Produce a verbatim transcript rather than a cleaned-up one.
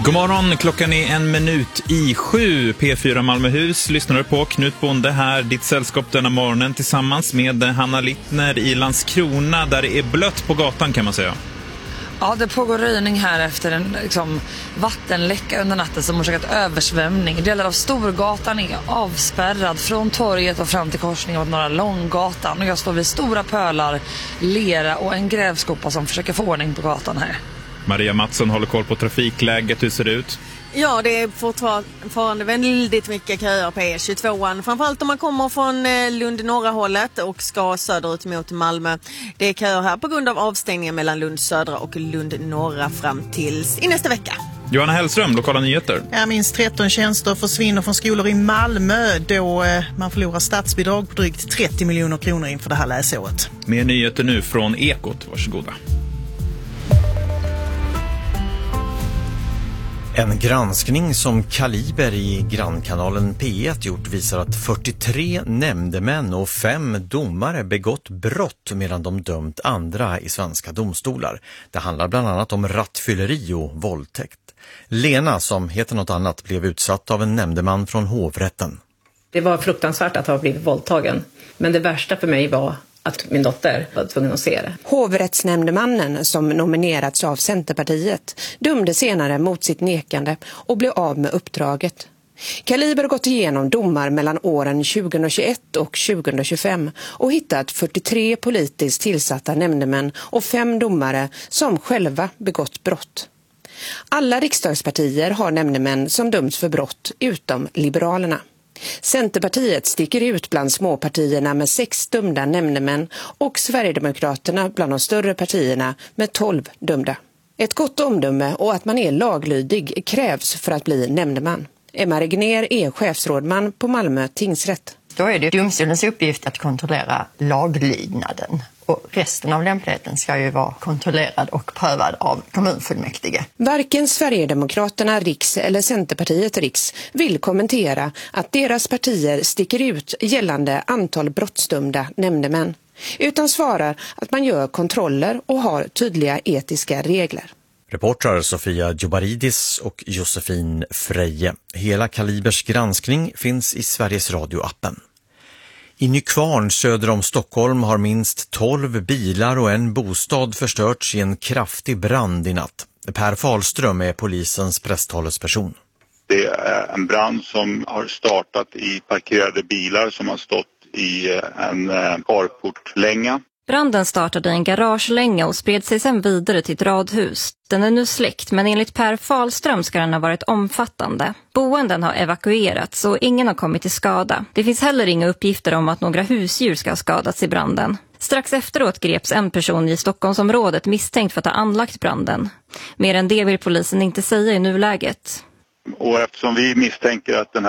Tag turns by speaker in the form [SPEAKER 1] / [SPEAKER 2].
[SPEAKER 1] God morgon, klockan är en minut i sju. P fyra Malmöhus lyssnar du på. Knut Bonde här, ditt sällskap denna morgonen tillsammans med Hanna Littner i Landskrona där det är blött på gatan kan man säga.
[SPEAKER 2] Ja, det pågår röjning här efter en liksom, vattenläcka under natten som orsakat översvämning. Delar av Storgatan är avspärrad från torget och fram till korsningen av Norra Långgatan. Och jag står vid stora pölar, lera och en grävskopa som försöker få ordning på gatan här.
[SPEAKER 1] Maria Mattsson håller koll på trafikläget. Hur ser det ut?
[SPEAKER 3] Ja, det är fortfarande väldigt mycket köer på E tjugotvå. Framförallt om man kommer från Lund norra hållet och ska söderut mot Malmö. Det är köer här på grund av avstängningen mellan Lund södra och Lund norra fram tills i nästa vecka.
[SPEAKER 1] Johanna Hellström, lokala nyheter.
[SPEAKER 4] Ja, minst tretton tjänster försvinner från skolor i Malmö då eh, man förlorar statsbidrag på drygt trettio miljoner kronor inför det här läsåret.
[SPEAKER 1] Mer nyheter nu från Ekot. Varsågoda.
[SPEAKER 5] En granskning som Kaliber i grannkanalen P ett gjort visar att fyrtiotre nämndemän och fem domare begått brott medan de dömt andra i svenska domstolar. Det handlar bland annat om rattfylleri och våldtäkt. Lena, som heter något annat, blev utsatt av en nämndeman från hovrätten.
[SPEAKER 6] Det var fruktansvärt att ha blivit våldtagen. Men det värsta för mig var att min dotter var tvungen att se det.
[SPEAKER 7] Hovrättsnämndemannen, som nominerats av Centerpartiet, dömde senare mot sitt nekande och blev av med uppdraget. Kaliber har gått igenom domar mellan åren tjugohundratjugoett och tjugohundratjugofem och hittat fyrtiotre politiskt tillsatta nämndemän och fem domare som själva begått brott. Alla riksdagspartier har nämndemän som döms för brott utom Liberalerna. Centerpartiet sticker ut bland småpartierna med sex dömda nämndemän och Sverigedemokraterna bland de större partierna med tolv dömda. Ett gott omdöme och att man är laglydig krävs för att bli nämndeman. Emma Regner är chefsrådman på Malmö tingsrätt.
[SPEAKER 8] Då är det domstolens uppgift att kontrollera laglydnaden. Och resten av lämpligheten ska ju vara kontrollerad och prövad av kommunfullmäktige.
[SPEAKER 7] Varken Sverigedemokraterna Riks eller Centerpartiet Riks vill kommentera att deras partier sticker ut gällande antal brottsdömda nämndemän. Utan svarar att man gör kontroller och har tydliga etiska regler.
[SPEAKER 5] Reportrar Sofia Djobaridis och Josefin Freje. Hela Kalibers granskning finns i Sveriges Radio-appen. I Nykvarn söder om Stockholm har minst tolv bilar och en bostad förstörts i en kraftig brand i natt. Per Falström är polisens presstalesperson.
[SPEAKER 9] Det är en brand som har startat i parkerade bilar som har stått i en carportlänga.
[SPEAKER 10] Branden startade i en garagelänga och spred sig sedan vidare till ett radhus. Den är nu släckt, men enligt Per Falström ska den ha varit omfattande. Boenden har evakuerats och ingen har kommit till skada. Det finns heller inga uppgifter om att några husdjur ska ha skadats i branden. Strax efteråt greps en person i Stockholmsområdet misstänkt för att ha anlagt branden. Mer än det vill polisen inte säga i nuläget.
[SPEAKER 9] Och eftersom vi misstänker att den här